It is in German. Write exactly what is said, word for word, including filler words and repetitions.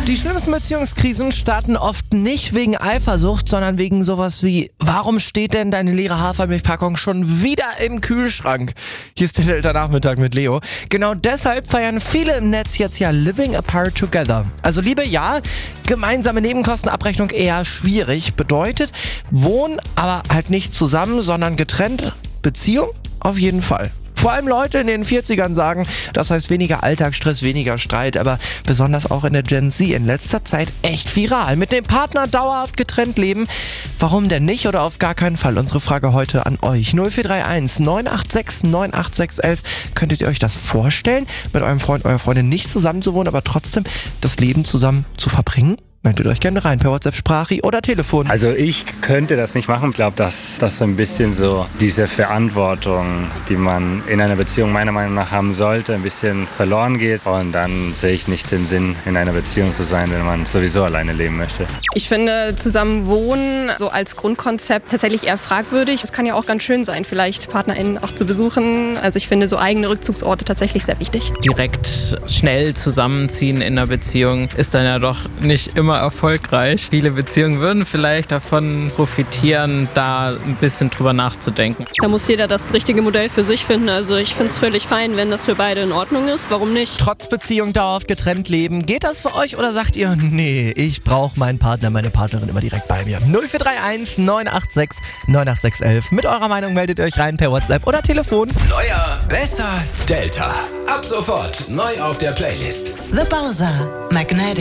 Die schlimmsten Beziehungskrisen starten oft nicht wegen Eifersucht, sondern wegen sowas wie: Warum steht denn deine leere Hafermilchpackung schon wieder im Kühlschrank? Hier ist der Delta Nachmittag mit Leo. Genau deshalb feiern viele im Netz jetzt ja Living Apart Together. Also Liebe ja, gemeinsame Nebenkostenabrechnung eher schwierig. Bedeutet, wohnen aber halt nicht zusammen, sondern getrennt. Beziehung auf jeden Fall. Vor allem Leute in den vierzigern sagen, das heißt weniger Alltagsstress, weniger Streit, aber besonders auch in der Gen Z in letzter Zeit echt viral. Mit dem Partner dauerhaft getrennt leben. Warum denn nicht oder auf gar keinen Fall? Unsere Frage heute an euch. null vier drei eins neun acht sechs neun acht sechs eins. Könntet ihr euch das vorstellen, mit eurem Freund, eurer Freundin nicht zusammen zu wohnen, aber trotzdem das Leben zusammen zu verbringen? Meldet euch gerne rein per WhatsApp, Sprachi oder Telefon. Also ich könnte das nicht machen. Ich glaube, dass das so ein bisschen so diese Verantwortung, die man in einer Beziehung meiner Meinung nach haben sollte, ein bisschen verloren geht. Und dann sehe ich nicht den Sinn, in einer Beziehung zu sein, wenn man sowieso alleine leben möchte. Ich finde zusammen wohnen so als Grundkonzept tatsächlich eher fragwürdig. Es kann ja auch ganz schön sein, vielleicht PartnerInnen auch zu besuchen. Also ich finde so eigene Rückzugsorte tatsächlich sehr wichtig. Direkt schnell zusammenziehen in einer Beziehung ist dann ja doch nicht immer erfolgreich. Viele Beziehungen würden vielleicht davon profitieren, da ein bisschen drüber nachzudenken. Da muss jeder das richtige Modell für sich finden. Also ich finde es völlig fein, wenn das für beide in Ordnung ist. Warum nicht? Trotz Beziehung dauerhaft getrennt leben. Geht das für euch oder sagt ihr, nee, ich brauche meinen Partner, meine Partnerin immer direkt bei mir? null vier drei eins neun acht sechs neun acht sechs eins. Mit eurer Meinung meldet ihr euch rein per WhatsApp oder Telefon. Neuer, besser, Delta. Ab sofort neu auf der Playlist. The Bowser Magnetic.